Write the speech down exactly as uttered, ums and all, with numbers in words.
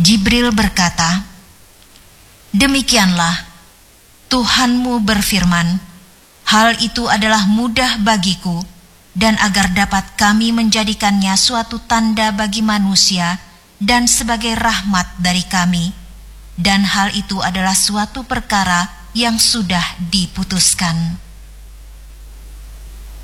Jibril berkata, "Demikianlah, Tuhanmu berfirman, hal itu adalah mudah bagiku, dan agar dapat kami menjadikannya suatu tanda bagi manusia dan sebagai rahmat dari kami, dan hal itu adalah suatu perkara yang sudah diputuskan."